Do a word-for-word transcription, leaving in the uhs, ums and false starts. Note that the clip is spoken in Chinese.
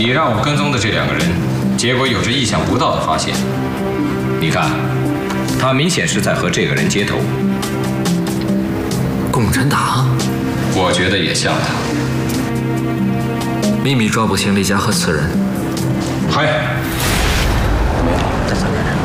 你让我跟踪的这两个人，结果有着意想不到的发现。你看，他明显是在和这个人接头。 共产党？ 我觉得也像他。 秘密抓捕邢丽佳和此人。 嗨。 没有，带走人。